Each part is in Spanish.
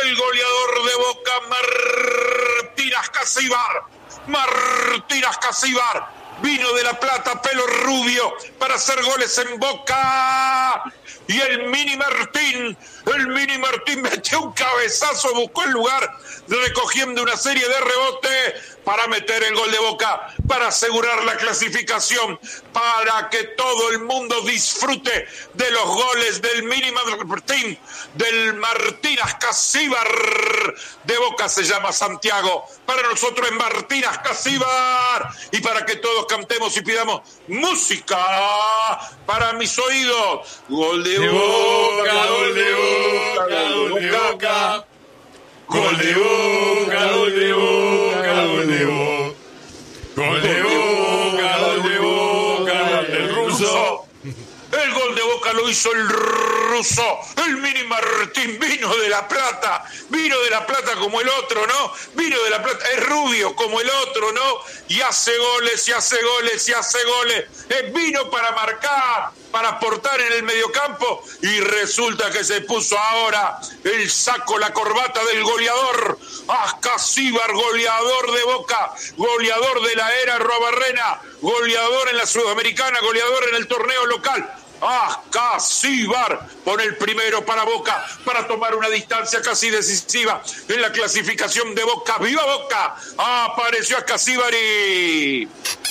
el goleador de Boca, Martín Ascasíbar. Martín Ascasíbar vino de La Plata, pelo rubio, para hacer goles en Boca. Y el Mini Martín metió un cabezazo, buscó el lugar, recogiendo una serie de rebotes para meter el gol de Boca, para asegurar la clasificación, para que todo el mundo disfrute de los goles del Mini Martín, del Martín Ascasíbar de Boca. Se llama Santiago, para nosotros es Martín Ascasíbar, y para que todos cantemos y pidamos música para mis oídos. Gol de Boca, gol de Boca, gol de Boca. Gol de Boca, gol de Boca, gol de Boca. Gol de Boca, gol de Boca, el ruso. El gol de Boca lo hizo el ruso. El Mini Martín vino de La Plata como el otro, ¿no? Vino de La Plata, es rubio como el otro, ¿no? Y hace goles, y hace goles, y hace goles. Vino para marcar, para aportar en el mediocampo, y resulta que se puso ahora el saco, la corbata del goleador. Ascasíbar, goleador de Boca, goleador de la era Robarrena, goleador en la Sudamericana, goleador en el torneo local. Ascasíbar pone el primero para Boca, para tomar una distancia casi decisiva en la clasificación de Boca. ¡Viva Boca! Apareció Ascasíbari.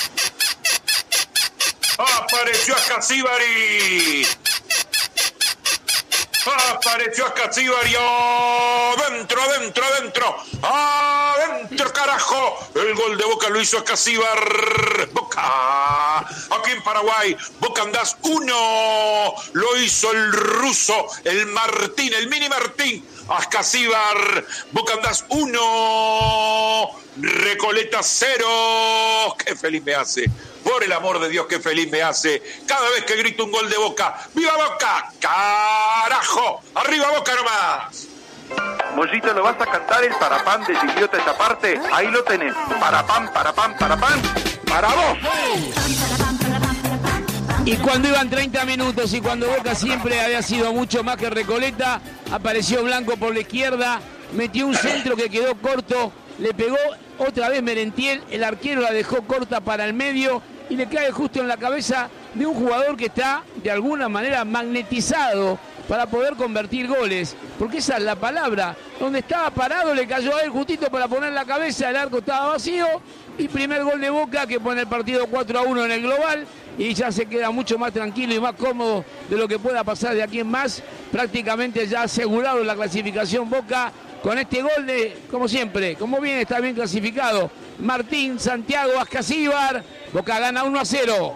Apareció Ascasíbari. Apareció Ascasíbari. Adentro, adentro, adentro. Adentro, carajo. El gol de Boca lo hizo Ascasíbar. Boca. Aquí en Paraguay. Boca andás 1. Lo hizo el ruso, el Martín, el Mini Martín. Ascasíbar. Boca andás 1. Recoleta 0. Qué feliz me hace. Por el amor de Dios, qué feliz me hace cada vez que grito un gol de Boca. ¡Viva Boca! ¡Carajo! ¡Arriba Boca nomás! Mollito, ¿lo vas a cantar el parapán del idiota esa parte? Ahí lo tenés. Parapán, parapán, parapán. ¡Para vos! Y cuando iban 30 minutos y cuando Boca siempre había sido mucho más que Recoleta, apareció Blanco por la izquierda, metió un centro que quedó corto, le pegó otra vez Merentiel, el arquero la dejó corta para el medio y le cae justo en la cabeza de un jugador que está de alguna manera magnetizado para poder convertir goles, porque esa es la palabra. Donde estaba parado le cayó a él justito para poner la cabeza, el arco estaba vacío y primer gol de Boca que pone el partido 4-1 en el global y ya se queda mucho más tranquilo y más cómodo de lo que pueda pasar de aquí en más. Prácticamente ya asegurado la clasificación Boca con este gol de, como siempre, como bien está bien clasificado, Martín Santiago Ascasíbar. Boca gana 1-0.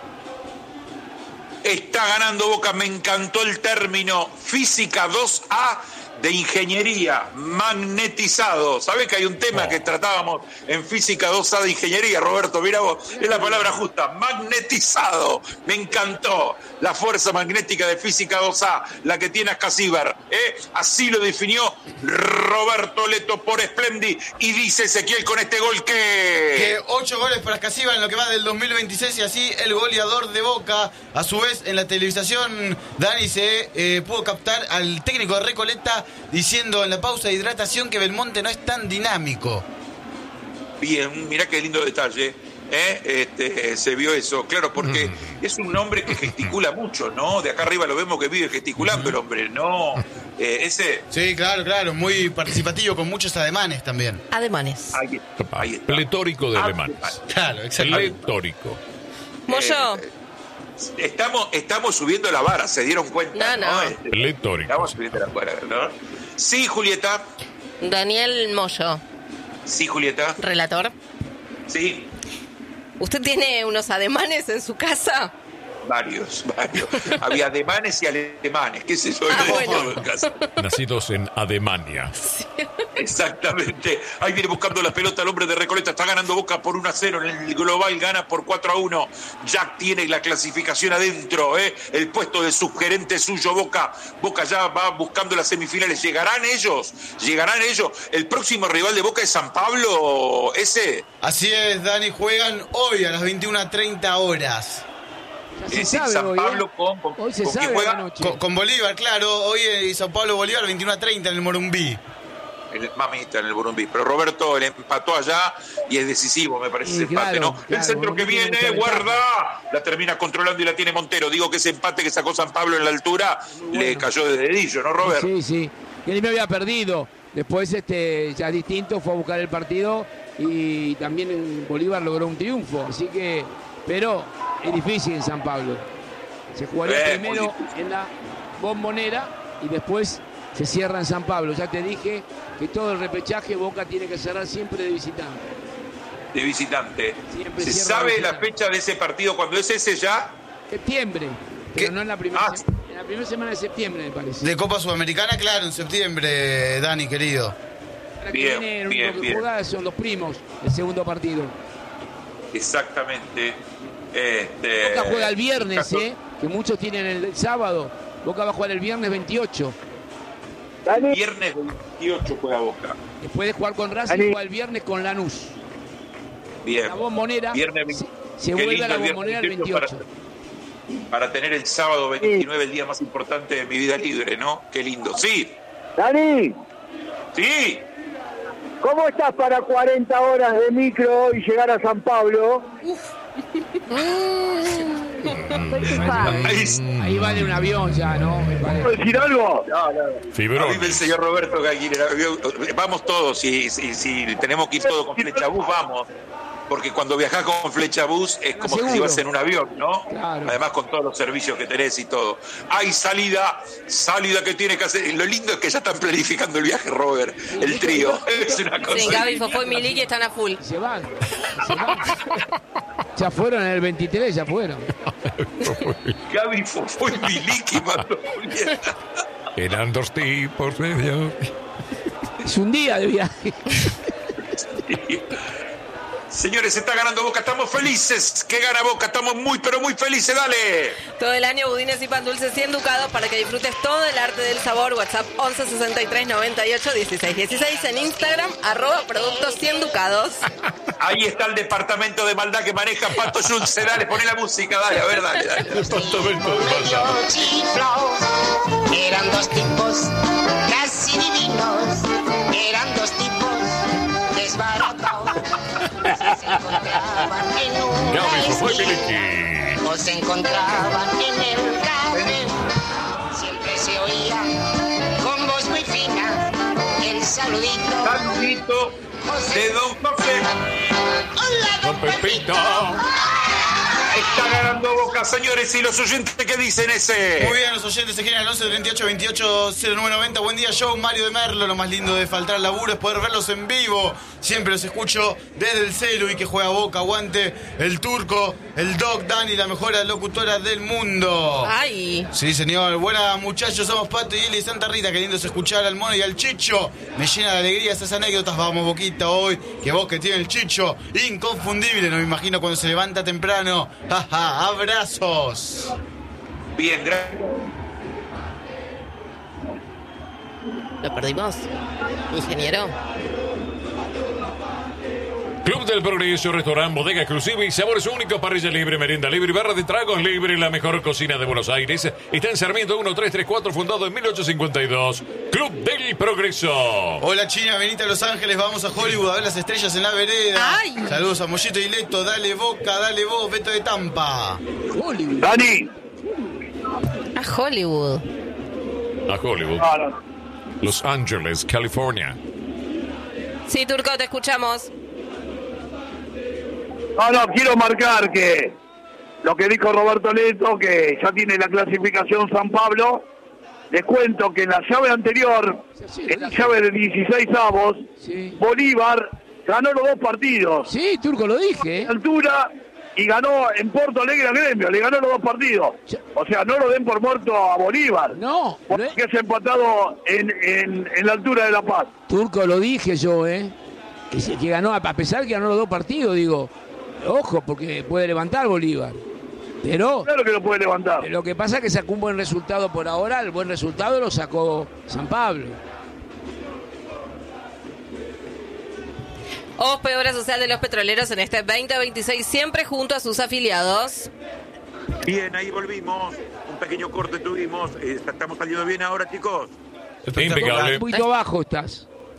Está ganando Boca, me encantó el término física 2A de ingeniería, magnetizado. ¿Sabés que hay un tema que tratábamos en física 2A de ingeniería, Roberto? Mira vos, es la palabra justa, magnetizado. Me encantó la fuerza magnética de física 2A, la que tiene Ascasíbar. Así lo definió Roberto Leto por Splendi. Y dice Ezequiel con este gol que 8 goles para Ascasíbar en lo que va del 2026 y así el goleador de Boca. A su vez, en la televisación, Dani se pudo captar al técnico de Recoleta diciendo en la pausa de hidratación que Belmonte no es tan dinámico. Bien, mirá qué lindo detalle. Se vio eso, claro, porque es un hombre que gesticula mucho, ¿no? De acá arriba lo vemos que vive gesticulando el hombre, ¿no? Sí, claro, muy participativo, con muchos ademanes también. Ademanes. Ahí está. Pletórico de ademanes. Claro, exactamente. Pletórico. Moyo. Estamos subiendo la vara, ¿se dieron cuenta? No. Pletórico. Estamos subiendo la vara, ¿no? Sí, Julieta. Daniel Moyo. Sí, Julieta. Relator. Sí. ¿Usted tiene unos ademanes en su casa? Varios. Había ademanes y alemanes, qué sé yo. Bueno. En casa. Nacidos en Ademania. Sí. Exactamente. Ahí viene buscando la pelota el hombre de Recoleta. Está ganando Boca por 1-0. En el global gana por 4-1. Jack tiene la clasificación adentro. El puesto de subgerente suyo Boca. Boca ya va buscando las semifinales. ¿Llegarán ellos? El próximo rival de Boca es San Pablo. Así es, Dani. Juegan hoy a las 21:30 horas. Se sabe San hoy, Pablo hoy se con sabe quién juega. la noche. Con Bolívar, claro. Hoy Sao Paulo Bolívar 21:30 en el Morumbí. mamita en el Burumbí. Pero Roberto le empató allá y es decisivo, me parece, ese empate, ¿no? Claro, el centro que viene, guarda, la termina controlando y la tiene Montero. Digo que ese empate que sacó San Pablo en la altura le cayó de dedillo, ¿no, Robert? Sí. Y él me había perdido. Después ya distinto, fue a buscar el partido y también en Bolívar logró un triunfo. Así que, pero es difícil en San Pablo. Se jugaría primero en la Bombonera y después se cierra en San Pablo. Ya te dije que todo el repechaje Boca tiene que cerrar siempre de visitante. De visitante. Siempre ¿Se cierra sabe de la visitante. fecha de ese partido cuando es ese ya? Septiembre, pero no en la primera en la primera semana de septiembre, me parece. De Copa Sudamericana, claro, en septiembre, Dani, querido. La que viene, el único que juega son los primos, el segundo partido. Exactamente. Boca juega el viernes, que muchos tienen el sábado. Boca va a jugar el viernes 28. Viernes 28 juega Boca. Después de jugar con Racing, juega el viernes con Lanús. Bien. La Bombonera Viernes, se vuelve a la Bombonera el 28. Para tener el sábado 29, el día más importante de mi vida libre, ¿no? Qué lindo. Sí. Dani, Sí. ¿cómo estás para 40 horas de micro y llegar a San Pablo? Ahí vale un avión ya, ¿no? Me parece. ¿Puedo decir algo? A mí me Fibrones. enseñó Roberto que aquí vamos todos, si tenemos que ir todos con Flechabús, vamos. Porque cuando viajás con Flechabús es como que si vas en un avión, ¿no? Claro. Además con todos los servicios que tenés y todo. Hay salida que tiene que hacer. Lo lindo es que ya están planificando el viaje, Robert, el trío. Es una cosa. Sí, Gaby, Fofó y Miliki están a full. Se van. Ya fueron en el 23, ya fueron. Gaby Fofó y Miliki, mandó Julieta. Eran dos tipos medio. Es un día de viaje. Señores, se está ganando Boca, estamos felices. Que gana Boca, estamos muy, pero muy felices, dale. Todo el año budines y pan dulces 100 ducados para que disfrutes todo el arte del sabor. WhatsApp 11 63 98 16 16. En Instagram, @productos 100 ducados. Ahí está el departamento de maldad que maneja Pato Schulze. Dale, poné la música, dale, a ver, dale. Departamento de maldad. Eran dos tipos casi divinos, eran dos tipos desbaratados. Se encontraban en una Gaby Fofó y esquina, Miliki. o se encontraban en el café. Siempre se oía con voz muy fina el saludito. Saludito de Don José. Hola, Don Pepito. Está ganando Boca, señores. ¿Y los oyentes qué dicen ese? Muy bien, los oyentes se quieren al 11 38 28 0990. Buen día, show. Mario de Merlo. Lo más lindo de faltar al laburo es poder verlos en vivo. Siempre los escucho desde el celu y que juega Boca. Aguante el Turco, el Doc, Dani, la mejor locutora del mundo. Ay. Sí, señor. Buenas, muchachos. Somos Pato y Eli y Santa Rita, queriéndose escuchar al Mono y al Chicho. Me llena de alegría esas anécdotas. Vamos, Boquita, hoy. Que vos que tiene el Chicho. Inconfundible. No me imagino cuando se levanta temprano. Jaja, abrazos. Bien, gracias. Lo perdimos. Ingeniero. Club del Progreso, restaurante, bodega exclusiva y sabores únicos, parrilla libre, merienda libre, barra de tragos libre, la mejor cocina de Buenos Aires. Está en Sarmiento 1334, fundado en 1852. Club del Progreso. Hola China, venite a Los Ángeles, vamos a Hollywood a ver las estrellas en la vereda. Ay. Saludos a Mollito y Leto, dale Boca, dale vos, Beto de Tampa. Hollywood. Dani. A Hollywood. A Hollywood. Los Ángeles, California. Sí, Turco, te escuchamos. No, quiero marcar que lo que dijo Roberto Leto, que ya tiene la clasificación San Pablo. Les cuento que en la llave anterior, en la llave de 16 avos, Sí. Bolívar ganó los dos partidos. Sí, Turco, lo dije. Altura y ganó en Porto Alegre a Gremio, le ganó los dos partidos. O sea, no lo den por muerto a Bolívar. No, Porque es empatado en la altura de La Paz. Turco, lo dije yo, que ganó, a pesar que ganó los dos partidos, digo, ojo, porque puede levantar Bolívar. Pero Claro que lo puede levantar. lo que pasa es que sacó un buen resultado por ahora, el buen resultado lo sacó San Pablo. OSPE, Obra Social de los Petroleros, en este 2026, siempre junto a sus afiliados. Bien, ahí volvimos. Un pequeño corte tuvimos. Estamos saliendo bien ahora, chicos. Impecable. Un poquito bajo estás.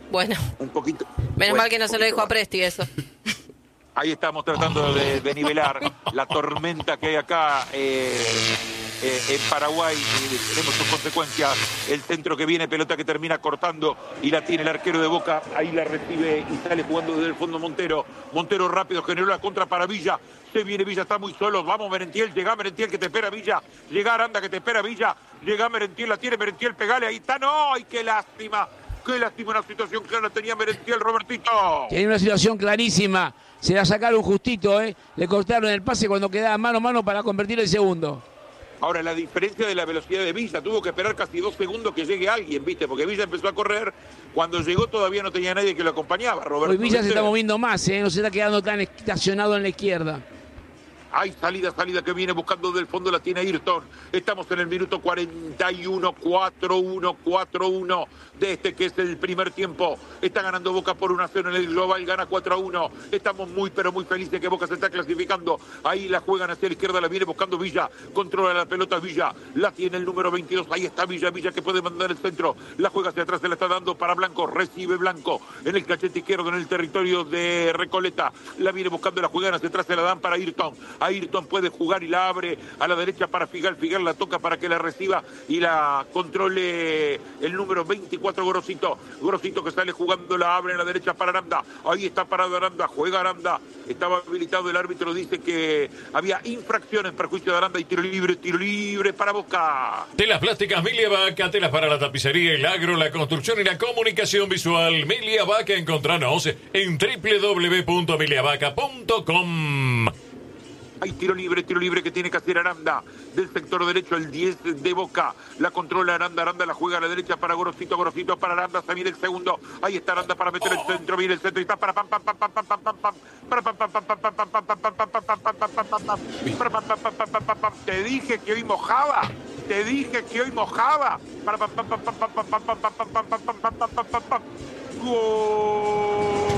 Bueno, Un poquito. menos mal que no se lo dijo a Presti eso. Ahí estamos tratando de nivelar la tormenta que hay acá en Paraguay. Tenemos sus consecuencias. El centro que viene, pelota que termina cortando y la tiene el arquero de Boca. Ahí la recibe y sale jugando desde el fondo Montero. Montero rápido generó la contra para Villa. Se viene Villa, está muy solo. Vamos Merentiel, llega Merentiel que te espera Villa. Llega Aranda que te espera Villa. Llega Merentiel, la tiene Merentiel, pegale, ahí está. ¡No! ¡Ay, qué lástima! Qué lástima, una situación clara tenía Merentiel, Robertito. Tiene una situación clarísima. Se la sacaron justito, ¿eh? Le cortaron el pase cuando quedaba mano a mano para convertir el segundo. Ahora, la diferencia de la velocidad de Villa, tuvo que esperar casi 2 segundos que llegue alguien, ¿viste? Porque Villa empezó a correr, cuando llegó todavía no tenía nadie que lo acompañaba, Roberto. Hoy Villa se está moviendo más, ¿eh? No se está quedando tan estacionado en la izquierda. Hay salida que viene buscando del fondo, la tiene Ayrton. Estamos en el minuto 41, 4-1 de este que es el primer tiempo. Está ganando Boca por 1-0 en el global, gana 4-1. Estamos muy, pero muy felices que Boca se está clasificando. Ahí la juegan hacia la izquierda, la viene buscando Villa. Controla la pelota Villa, la tiene el número 22. Ahí está Villa que puede mandar el centro. La juega hacia atrás, se la está dando para Blanco. Recibe Blanco en el cachete izquierdo, en el territorio de Recoleta. La viene buscando, la juegan hacia atrás, se la dan para Ayrton. Ayrton puede jugar y la abre a la derecha para Figal. Figal la toca para que la reciba y la controle el número 24, Gorosito. Gorosito que sale jugando, la abre a la derecha para Aranda. Ahí está parado Aranda, juega Aranda. Estaba habilitado, el árbitro dice que había infracción en perjuicio de Aranda y tiro libre para Boca. Telas plásticas Milia Vaca, telas para la tapicería, el agro, la construcción y la comunicación visual. Milia Vaca, encontranos en www.miliavaca.com. Hay tiro libre que tiene que hacer Aranda. Del sector derecho, el 10 de Boca. La controla Aranda la juega a la derecha para Gorosito para Aranda, se viene el segundo. Ahí está Aranda para meter el centro, viene el centro y está para pam. Te dije que hoy mojaba. Para ¡Gol!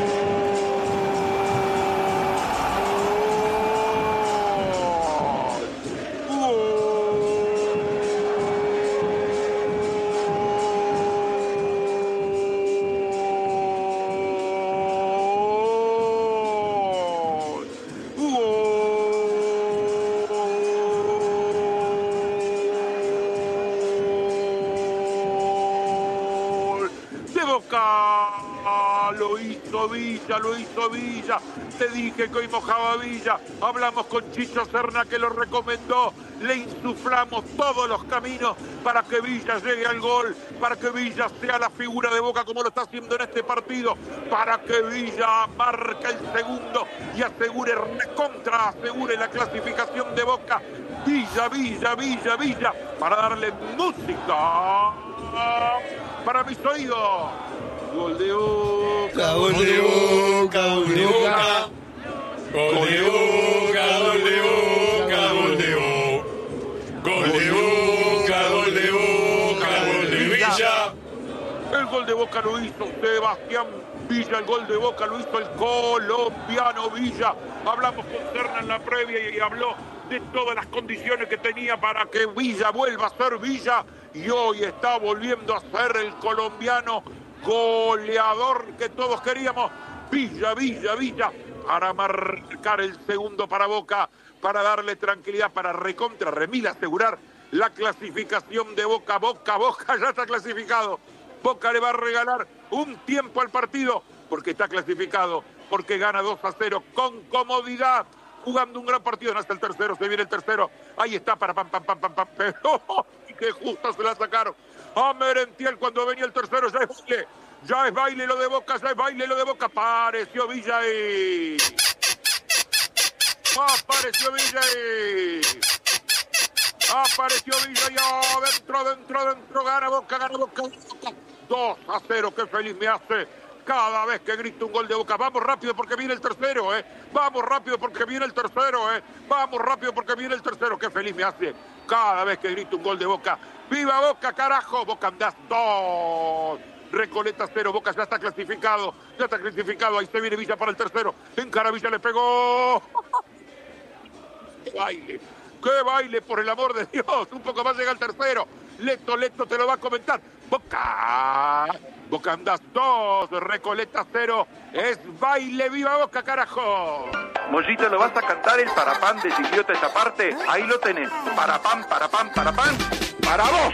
Lo hizo Villa. Te dije que hoy mojaba Villa. Hablamos con Chicho Serna que lo recomendó. Le insuflamos todos los caminos para que Villa llegue al gol, para que Villa sea la figura de Boca como lo está haciendo en este partido, para que Villa marque el segundo y asegure la clasificación de Boca. Villa, para darle música para mis oídos. Gol de Boca, gol de Boca, gol de Boca. Gol de Boca, gol de Boca, gol de Boca. Gol de Boca, gol de Boca, gol de Villa. El gol de Boca lo hizo Sebastián Villa, el gol de Boca lo hizo el colombiano Villa. Hablamos con Serna en la previa y habló de todas las condiciones que tenía para que Villa vuelva a ser Villa. Y hoy está volviendo a ser el colombiano goleador que todos queríamos. Villa, para marcar el segundo para Boca, para darle tranquilidad, para remil asegurar la clasificación de Boca. Boca ya está clasificado. Boca le va a regalar un tiempo al partido porque está clasificado, porque gana 2-0 con comodidad, jugando un gran partido. No, hasta el tercero, se viene el tercero. Ahí está para pam, pero que justo se la sacaron a Merentiel cuando venía el tercero. Ya es baile lo de Boca, Apareció Villa y... Apareció Villa y adentro, gana Boca. 2-0, qué feliz me hace cada vez que grito un gol de Boca. Vamos rápido porque viene el tercero, Vamos rápido porque viene el tercero, qué feliz me hace cada vez que grito un gol de Boca. ¡Viva Boca, carajo! Boca andás 2. Recoleta 0, Boca ya está clasificado. Ahí se viene Villa para el tercero. Encara Villa, le pegó. ¡Qué baile, por el amor de Dios! Un poco más llega el tercero. Leto te lo va a comentar. Boca Boca Andás 2, Recoleta 0. Es baile, viva Boca, carajo. Mollito, ¿lo vas a cantar el parapán de Idiota esa parte? Ahí lo tenés. Parapán, parapán, parapán. ¡Para vos!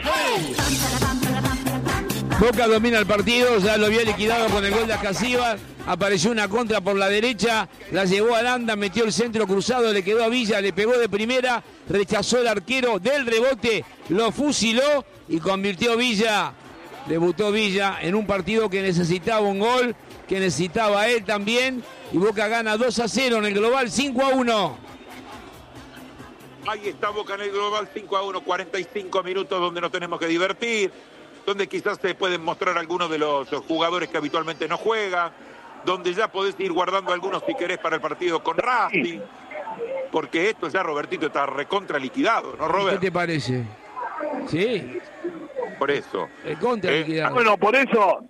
Boca domina el partido, ya lo había liquidado con el gol de Ascasíbar. Apareció una contra por la derecha, la llevó a Aranda, metió el centro cruzado, le quedó a Villa, le pegó de primera, rechazó el arquero del rebote, lo fusiló y convirtió Villa. Debutó Villa en un partido que necesitaba un gol, que necesitaba él también, y Boca gana 2-0 en el global, 5-1. Ahí está Boca en el global, 5-1, 45 minutos donde nos tenemos que divertir, donde quizás se pueden mostrar algunos de los jugadores que habitualmente no juegan, donde ya podés ir guardando algunos si querés para el partido con Racing, porque esto ya, Robertito, está recontra liquidado, ¿no, Robert? ¿Qué te parece? Sí. Por eso. Contra liquidado. Bueno, por eso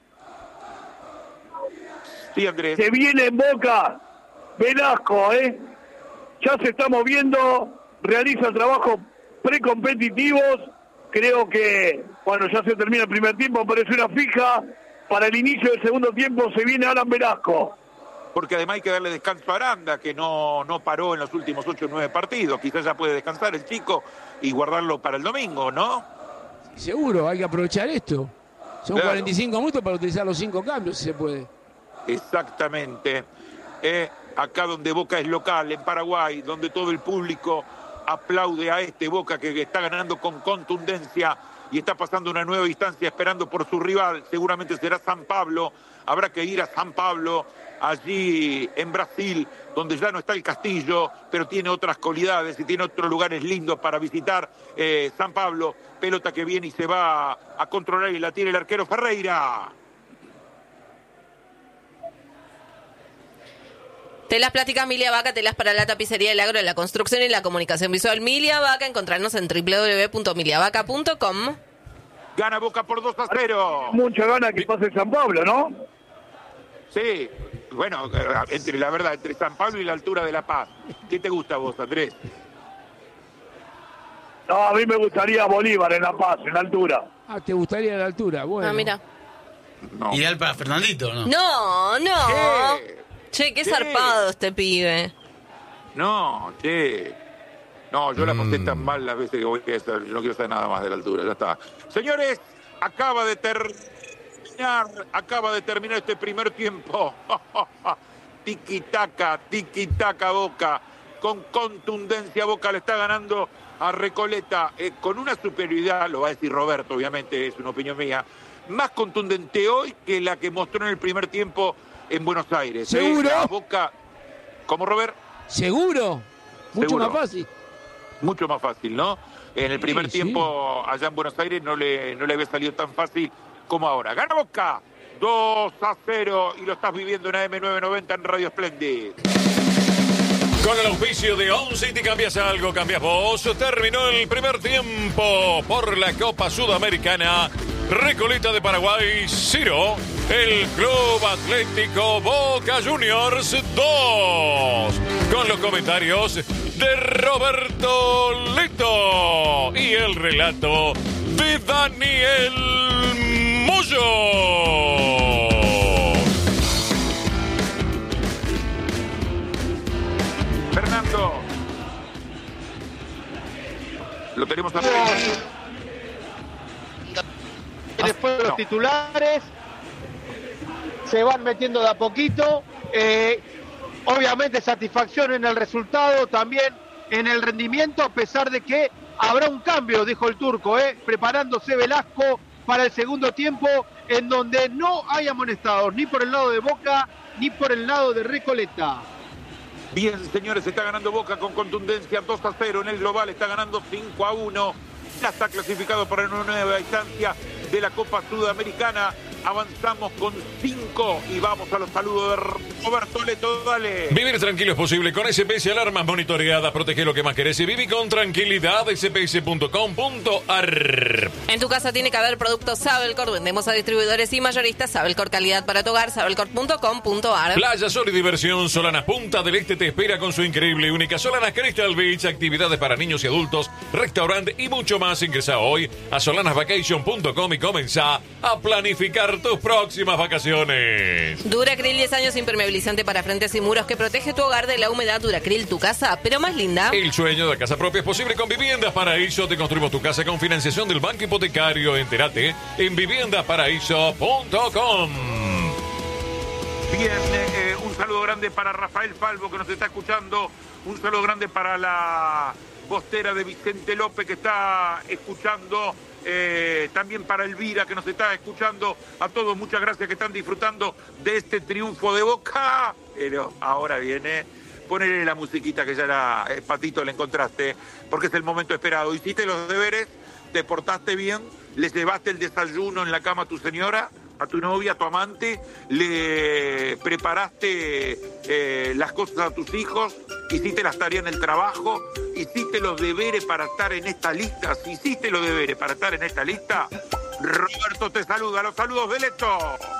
Sí, Andrés. se viene en Boca Velasco, ya se está moviendo, realiza trabajos precompetitivos. Creo que cuando ya se termina el primer tiempo aparece una fija. Para el inicio del segundo tiempo se viene Alan Velasco. Porque además hay que darle descanso a Aranda, que no paró en los últimos 8 o 9 partidos. Quizás ya puede descansar el chico y guardarlo para el domingo, ¿no? Seguro, hay que aprovechar esto. Son Claro. 45 minutos para utilizar los 5 cambios, si se puede. Exactamente. Acá donde Boca es local, en Paraguay, donde todo el público aplaude a este Boca que está ganando con contundencia y está pasando una nueva instancia esperando por su rival. Seguramente será San Pablo. Habrá que ir a San Pablo, allí en Brasil, donde ya no está el Castillo, pero tiene otras cualidades y tiene otros lugares lindos para visitar. San Pablo, pelota que viene y se va a controlar y la tiene el arquero Ferreira. Telas plásticas Milia Vaca, telas para la tapicería, el agro, la construcción y la comunicación visual. Milia Vaca, encontrarnos en www.miliavaca.com. Gana Boca por 2-0. Mucha gana que pase San Pablo, ¿no? Sí, bueno, entre la verdad, entre San Pablo y la altura de La Paz. ¿Qué te gusta a vos, Andrés? No, a mí me gustaría Bolívar en La Paz, en la altura. Ah, ¿te gustaría la altura? Bueno. Ah, mira. No. Ideal para Fernandito, ¿no? No. ¿Qué? Che, qué ¿Qué? zarpado este pibe. No, che. No, yo la pasé tan mal las veces que voy a estar. Yo no quiero saber nada más de la altura, ya está. Señores, acaba de terminar este primer tiempo. Tiki-taka Boca. Con contundencia Boca le está ganando a Recoleta con una superioridad, lo va a decir Roberto, obviamente, es una opinión mía, más contundente hoy que la que mostró en el primer tiempo en Buenos Aires. ¿Seguro? La Boca, ¿cómo, Robert? ¿Seguro? Mucho Seguro. más fácil. Mucho más fácil, ¿no? En el primer Sí. tiempo allá en Buenos Aires no le había salido tan fácil como ahora. Gana Boca 2-0 y lo estás viviendo en AM990 en Radio Splendid. Con el auspicio de On City cambias algo, cambias vos. Terminó el primer tiempo por la Copa Sudamericana. Recoleta de Paraguay 0. El Club Atlético Boca Juniors 2. Con los comentarios de Roberto Leto y el relato de Daniel Moyo. Fernando. Lo tenemos a Después los titulares se van metiendo de a poquito. Obviamente satisfacción en el resultado, también en el rendimiento, a pesar de que habrá un cambio, dijo el turco, preparándose Velasco para el segundo tiempo, en donde no hay amonestados, ni por el lado de Boca, ni por el lado de Recoleta. Bien, señores, está ganando Boca con contundencia 2-0 en el global, está ganando 5-1. Ya está clasificado para una nueva instancia de la Copa Sudamericana. Avanzamos con 5 y vamos a los saludos de Roberto Leto. Dale. Vivir tranquilo es posible con SPS Alarmas Monitoreadas. Protege lo que más querés y viví con tranquilidad. sps.com.ar. En tu casa tiene que haber productos Sabelcor. Vendemos a distribuidores y mayoristas. Sabelcor, calidad para tu hogar. Sabelcor.com.ar. Playa, sol y diversión. Solanas Punta del Este te espera con su increíble y única Solanas Crystal Beach. Actividades para niños y adultos, restaurante y mucho más. Ingresa hoy a solanasvacation.com y comenzá a planificar planificar tus próximas vacaciones. Duracril, 10 años impermeabilizante para frentes y muros que protege tu hogar de la humedad. Duracril, tu casa, pero más linda. El sueño de casa propia es posible con Viviendas Paraíso. Te construimos tu casa con financiación del Banco Hipotecario. Entérate en viviendasparaíso.com. Bien, un saludo grande para Rafael Falvo que nos está escuchando. Un saludo grande para la postera de Vicente López que está escuchando. También para Elvira que nos está escuchando. A todos, muchas gracias que están disfrutando de este triunfo de Boca. Pero ahora viene, ponele la musiquita que ya era, Patito, le encontraste, porque es el momento esperado. ¿Hiciste los deberes? ¿Te portaste bien? ¿Le llevaste el desayuno en la cama a tu señora? ¿A tu novia, a tu amante? ¿Le preparaste las cosas a tus hijos? ¿Hiciste las tareas en el trabajo? ¿Hiciste los deberes para estar en esta lista? Si hiciste los deberes para estar en esta lista, Roberto te saluda. Los saludos de Leto.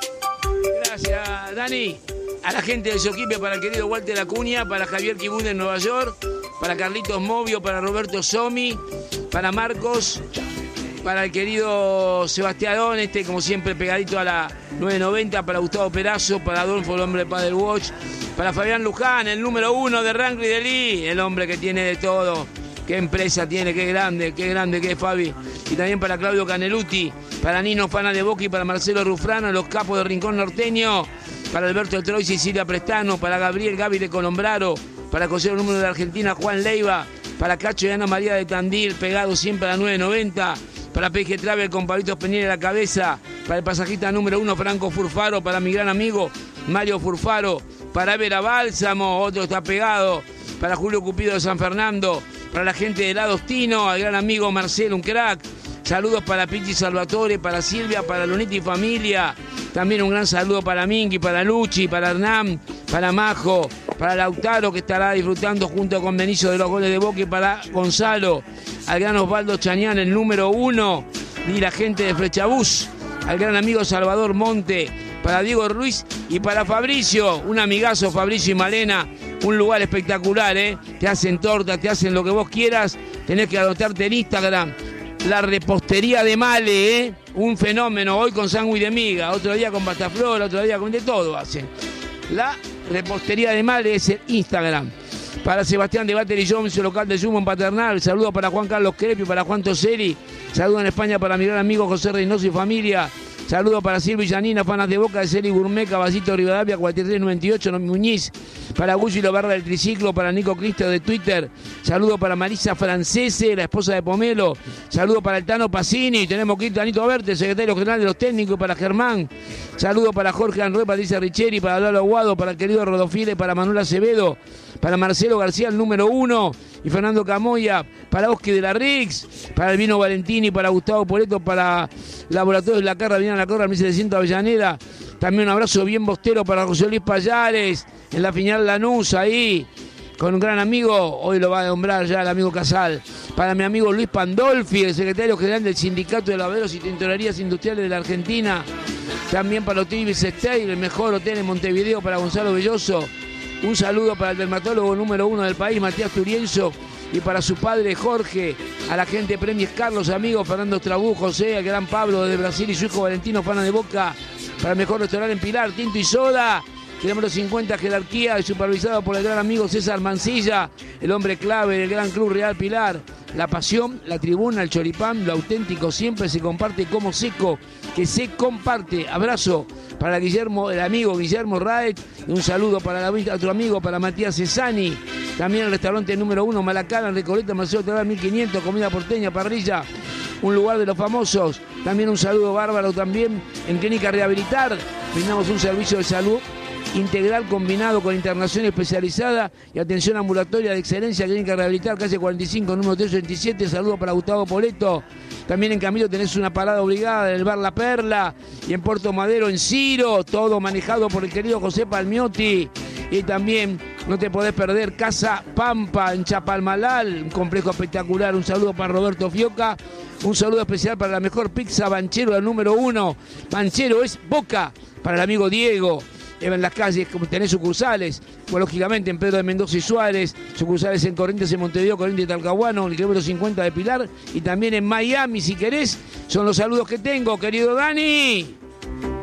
Gracias, Dani. A la gente de Soquipia, para el querido Walter Acuña, para Javier Kibún en Nueva York, para Carlitos Movio, para Roberto Somi, para Marcos, para el querido Sebastián, como siempre pegadito a la 990, para Gustavo Perazo, para Adolfo, el hombre de Padel Watch, para Fabián Luján, el número 1 de Rancri de Lee, el hombre que tiene de todo. Qué empresa tiene, qué grande que es Fabi. Y también para Claudio Caneluti, para Nino Fana de Boca y para Marcelo Rufrano, los capos de Rincón Norteño, para Alberto El Troy, Cecilia Prestano, para Gabriel Gaby de Colombraro, para José el número de Argentina, Juan Leiva, para Cacho y Ana María de Tandil, pegado siempre a la 990, para PG Travel con Pablitos Peñera a la cabeza, para el pasajista número 1, Franco Furfaro, para mi gran amigo Mario Furfaro, para Vera Bálsamo, otro está pegado, para Julio Cupido de San Fernando, para la gente de Helados Tino, al gran amigo Marcelo, un crack. Saludos para Pichi Salvatore, para Silvia, para Lunita y familia. También un gran saludo para Minky, para Luchi, para Hernán, para Majo, para Lautaro, que estará disfrutando junto con Benicio de los goles de Boca, y para Gonzalo, al gran Osvaldo Chañán, el número 1, y la gente de Flechabús, al gran amigo Salvador Monte, para Diego Ruiz y para Fabricio, un amigazo, Fabricio y Malena, un lugar espectacular, te hacen torta, te hacen lo que vos quieras, tenés que anotarte en Instagram. La repostería de Male, un fenómeno, hoy con sándwich de miga, otro día con bataflor, otro día con de todo hacen. La repostería de Male es el Instagram. Para Sebastián de Battery Jones, local de Zumo en Paternal, saludo para Juan Carlos Crepi, para Juan Toseri, saludo en España para mi gran amigo José Reynoso y familia. Saludo para Silvia y Janina, fanas de Boca, de Celi Gourmet, Caballito Rivadavia, 4398, Muñiz. Para Gulli Lobarra del Triciclo, para Nico Cristo de Twitter. Saludo para Marisa Francese, la esposa de Pomelo. Saludo para el Tano Pacini, tenemos que ir Tanito a verte, secretario general de los técnicos, para Germán. Saludo para Jorge Anrué, Patricia Richeri, para Lalo Aguado, para el querido Rodofile, para Manuel Acevedo, para Marcelo García, el número 1, y Fernando Camoya, para Oscar de la Rix, para el Vino Valentini, para Gustavo Poleto, para Laboratorios de la Carra, Viene a la Corra, 1700 Avellaneda. También un abrazo bien bostero para José Luis Payares, en la final Lanús, ahí, con un gran amigo, hoy lo va a nombrar ya el amigo Casal. Para mi amigo Luis Pandolfi, el secretario general del Sindicato de Lavaderos y Tintorerías Industriales de la Argentina. También para Hotel Ibis Style, el mejor hotel en Montevideo, para Gonzalo Belloso. Un saludo para el dermatólogo número 1 del país, Matías Turienzo, y para su padre Jorge, a la gente Premies Carlos, amigos Fernando Trabú, José, el gran Pablo de Brasil y su hijo Valentino, Fana de Boca, para el mejor restaurante en Pilar, Tinto y Soda, kilómetro 50, jerarquía, supervisado por el gran amigo César Mancilla, el hombre clave del Gran Club Real Pilar. La pasión, la tribuna, el choripán, lo auténtico siempre se comparte como seco, que se comparte. Abrazo para Guillermo, el amigo Guillermo Raet, y un saludo para otro amigo, para Matías Cesani. También el restaurante número 1, Malacana, en Recoleta, Marcelo Terral 1500, comida porteña, parrilla, un lugar de los famosos. También un saludo bárbaro también en Clínica Rehabilitar. Brindamos un servicio de salud integral combinado con internación especializada y atención ambulatoria de excelencia. Clínica Rehabilitar, calle 45, número 327. Saludos para Gustavo Poleto. También en Camilo tenés una parada obligada en el Bar La Perla y en Puerto Madero, en Ciro, todo manejado por el querido José Palmiotti. Y también no te podés perder Casa Pampa en Chapalmalal, un complejo espectacular. Un saludo para Roberto Fioca. Un saludo especial para la mejor pizza Banchero, el número 1. Banchero es Boca, para el amigo Diego. En las calles, como tenés sucursales, pues, lógicamente en Pedro de Mendoza y Suárez, sucursales en Corrientes, en Montevideo, Corrientes y Talcahuano, el kilómetro 50 de Pilar, y también en Miami, si querés. Son los saludos que tengo, querido Dani.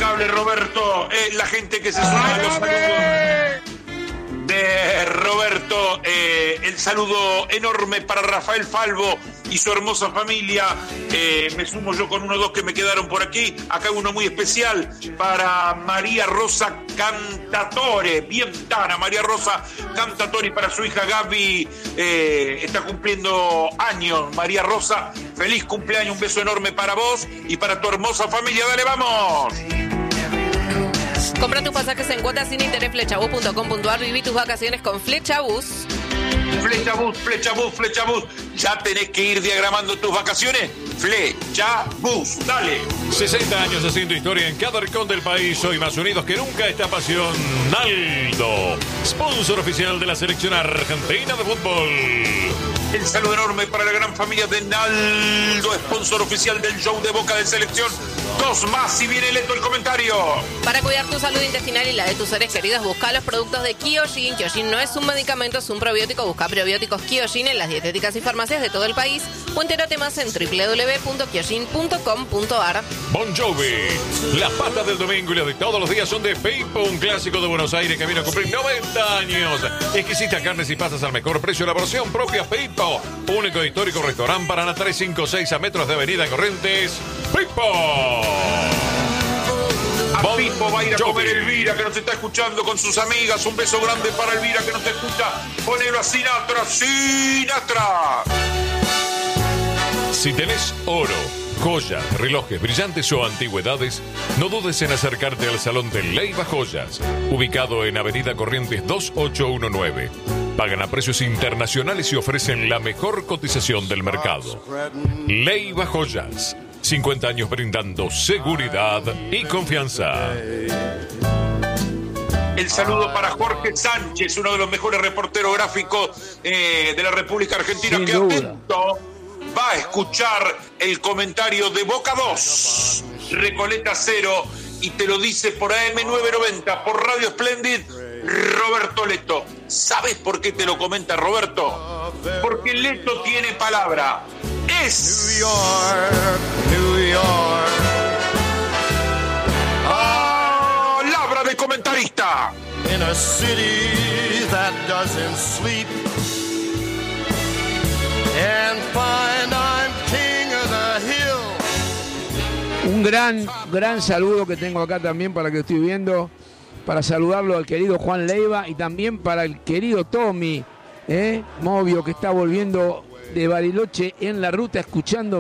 Impecable, Roberto. La gente que se suma a los saludos de Roberto. El saludo enorme para Rafael Falvo y su hermosa familia. Me sumo yo con uno o dos que me quedaron por aquí. Acá uno muy especial para María Rosa Cantatore. Bien Tana, María Rosa Cantatore, para su hija Gaby. Está cumpliendo años, María Rosa. Feliz cumpleaños, un beso enorme para vos y para tu hermosa familia. Dale, vamos. Compra tus pasajes en cuotas sin interés, flechabus.com.ar. Viví tus vacaciones con Flechabus. Flechabus, Flechabus, Flechabus. ¿Ya tenés que ir diagramando tus vacaciones? Flechabus, dale. 60 años haciendo historia en cada rincón del país. Hoy más unidos que nunca esta pasión. Naldo, sponsor oficial de la selección argentina de fútbol. El saludo enorme para la gran familia de Naldo, sponsor oficial del show de Boca de Selección. Dos más si viene lento el comentario. Para cuidar tu salud intestinal y la de tus seres queridos, busca los productos de Kyojin. Kyojin no es un medicamento, es un probiótico. Busca probióticos Kyojin en las dietéticas y farmacias de todo el país o entérate más en www.kyojin.com.ar. Bon Jovi, las patas del domingo y las de todos los días son de Peipo, un clásico de Buenos Aires que vino a cumplir 90 años. Exquisitas carnes y pastas al mejor precio, elaboración propia Peipo. Único e histórico restaurante Paraná 356 a metros de Avenida Corrientes. Peipo. A Pipo va a ir a comer Elvira, que nos está escuchando con sus amigas. Un beso grande para Elvira, que nos escucha. Ponelo a Sinatra, Sinatra. Si tenés oro, joyas, relojes, brillantes o antigüedades, no dudes en acercarte al Salón de Leiva Joyas, ubicado en Avenida Corrientes 2819. Pagan a precios internacionales y ofrecen la mejor cotización del mercado. Leiva Joyas, 50 años brindando seguridad y confianza. El saludo para Jorge Sánchez, uno de los mejores reporteros gráficos de la República Argentina. Sin que duda. atento va a escuchar el comentario de Boca 2, Recoleta 0, y te lo dice por AM990, por Radio Splendid, Roberto Leto. ¿Sabes por qué te lo comenta Roberto? Porque Leto tiene palabra. Es New York. Palabra de comentarista. In a city that doesn't sleep and find I'm king of the hill. Un gran saludo que tengo acá también para que estoy viendo, para saludarlo al querido Juan Leiva y también para el querido Tommy, Movio, que está volviendo de Bariloche en la ruta, escuchando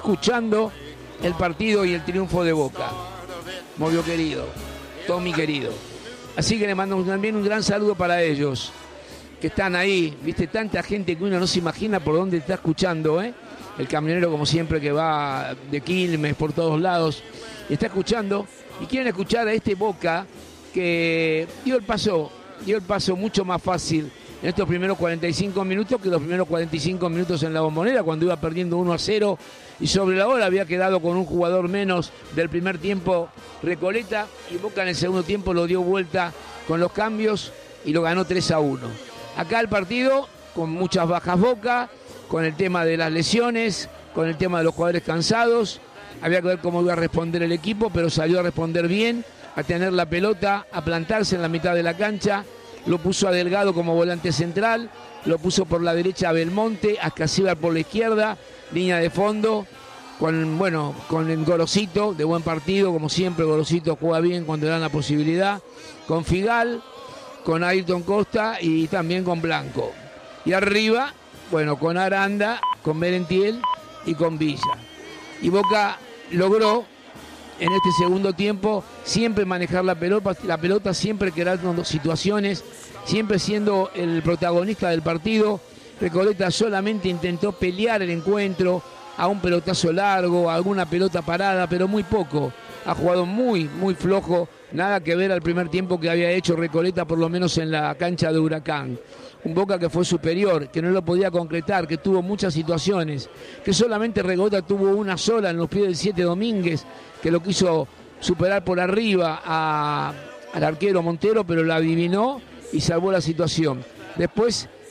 el partido y el triunfo de Boca. Movio querido, Tommy querido. Así que le mando también un gran saludo para ellos, que están ahí, viste, tanta gente que uno no se imagina por dónde está escuchando, El camionero, como siempre, que va de Quilmes por todos lados, y está escuchando, y quieren escuchar a este Boca que dio el paso mucho más fácil en estos primeros 45 minutos que los primeros 45 minutos en la Bombonera, cuando iba perdiendo 1-0 y sobre la hora había quedado con un jugador menos del primer tiempo Recoleta, y Boca en el segundo tiempo lo dio vuelta con los cambios y lo ganó 3-1. Acá el partido con muchas bajas Boca, con el tema de las lesiones, con el tema de los jugadores cansados. Había que ver cómo iba a responder el equipo, pero salió a responder bien, a tener la pelota, a plantarse en la mitad de la cancha. Lo puso a Delgado como volante central, lo puso por la derecha a Belmonte, a Casíbar por la izquierda, línea de fondo, con el Gorosito, de buen partido, como siempre. Gorosito juega bien cuando le dan la posibilidad, con Figal, con Ayrton Costa y también con Blanco. Y arriba, con Aranda, con Merentiel y con Villa. Y Boca logró en este segundo tiempo siempre manejar la pelota siempre creando situaciones, siempre siendo el protagonista del partido. Recoleta solamente intentó pelear el encuentro a un pelotazo largo, a alguna pelota parada, pero muy poco. Ha jugado muy flojo, nada que ver al primer tiempo que había hecho Recoleta, por lo menos en la cancha de Huracán. Un Boca que fue superior, que no lo podía concretar, que tuvo muchas situaciones, que solamente Recoleta tuvo una sola en los pies del 7 Domínguez, que lo quiso superar por arriba al arquero Montero, pero la adivinó y salvó la situación. Después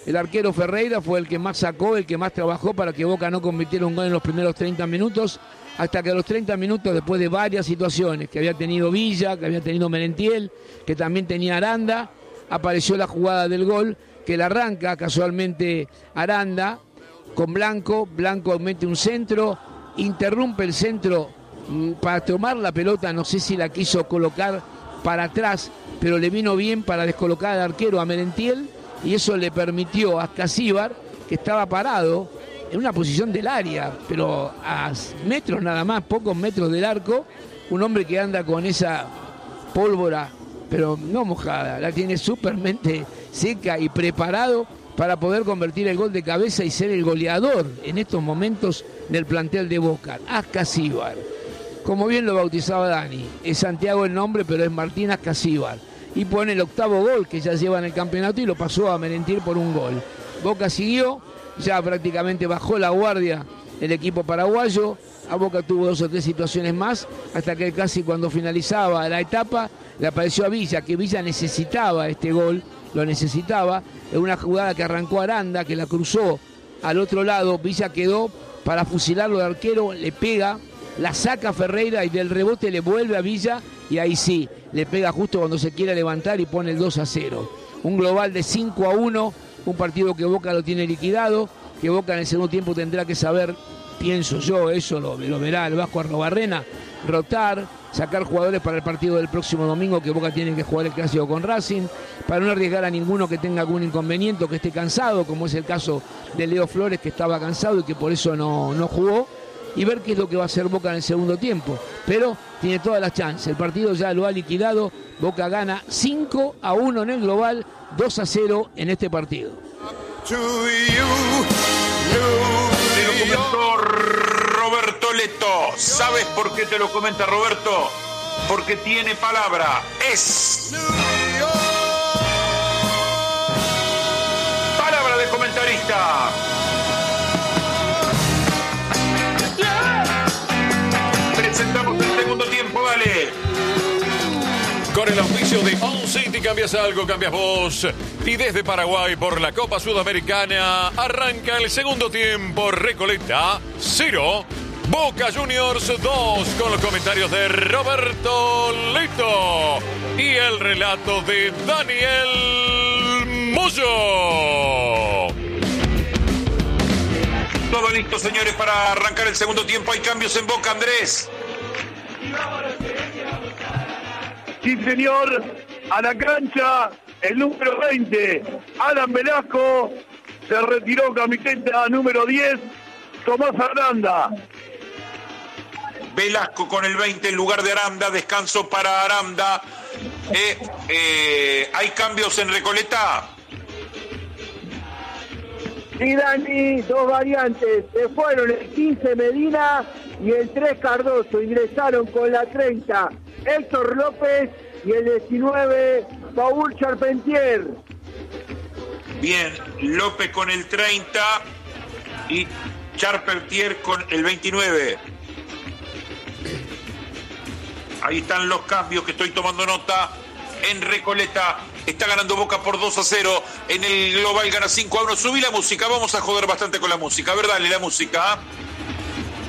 El arquero Ferreira fue el que más sacó, el que más trabajó para que Boca no convirtiera un gol en los primeros 30 minutos, hasta que a los 30 minutos, después de varias situaciones que había tenido Villa, que había tenido Merentiel, que también tenía Aranda, apareció la jugada del gol, que la arranca casualmente Aranda con Blanco. Blanco mete un centro, interrumpe el centro para tomar la pelota, no sé si la quiso colocar para atrás, pero le vino bien para descolocar al arquero a Merentiel, y eso le permitió a Ascasíbar, que estaba parado en una posición del área, pero a metros nada más, pocos metros del arco, un hombre que anda con esa pólvora, pero no mojada, la tiene supermente seca y preparado para poder convertir el gol de cabeza y ser el goleador en estos momentos del plantel de Boca, Ascasíbar. Como bien lo bautizaba Dani, es Santiago el nombre, pero es Martín Ascasíbar. Y pone el 8º gol que ya lleva en el campeonato y lo pasó a Merentiel por un gol. Boca siguió, ya prácticamente bajó la guardia el equipo paraguayo. A Boca tuvo 2 o 3 situaciones más, hasta que casi cuando finalizaba la etapa le apareció a Villa, que Villa necesitaba este gol, lo necesitaba. En una jugada que arrancó Aranda, que la cruzó al otro lado, Villa quedó para fusilarlo de arquero, le pega, la saca Ferreira y del rebote le vuelve a Villa, y ahí sí, le pega justo cuando se quiere levantar y pone el 2-0. Un global de 5-1, un partido que Boca lo tiene liquidado, que Boca en el segundo tiempo tendrá que saber, pienso yo, eso lo verá el Vasco Arrobarrena, rotar, sacar jugadores para el partido del próximo domingo, que Boca tiene que jugar el clásico con Racing, para no arriesgar a ninguno que tenga algún inconveniente o que esté cansado, como es el caso de Leo Flores, que estaba cansado y que por eso no jugó, y ver qué es lo que va a hacer Boca en el segundo tiempo. Pero tiene todas las chances, el partido ya lo ha liquidado, Boca gana 5-1 en el global, 2-0 en este partido. Te lo comentó Roberto Leto. ¿Sabes por qué te lo comenta Roberto? Porque tiene palabra. Es palabra de comentarista. Presentamos el segundo tiempo, dale. Con el auspicio de On City, cambias algo, cambias vos. Y desde Paraguay por la Copa Sudamericana arranca el segundo tiempo. Recoleta 0, Boca Juniors 2, con los comentarios de Roberto Leto y el relato de Daniel Moyo. Todo listo, señores, para arrancar el segundo tiempo. Hay cambios en Boca, Andrés. Sí, señor, a la cancha el número 20, Alan Velasco, se retiró camiseta número 10, Tomás Aranda. Velasco con el 20 en lugar de Aranda, descanso para Aranda. ¿Hay cambios en Recoleta? Sí, Dani, 2 variantes. Se fueron el 15 Medina y el 3 Cardoso. Ingresaron con la 30 Héctor López y el 19 Paul Charpentier. Bien, López con el 30 y Charpentier con el 29. Ahí están los cambios que estoy tomando nota en Recoleta. Está ganando Boca por 2-0. En el global gana 5-1. Subí la música, vamos a joder bastante con la música. A ver, dale la música.